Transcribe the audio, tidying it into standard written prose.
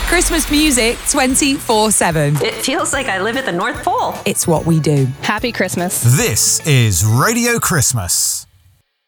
Christmas music 24/7. It feels like I live at the North Pole. It's what we do. Happy Christmas. This is Radio Christmas.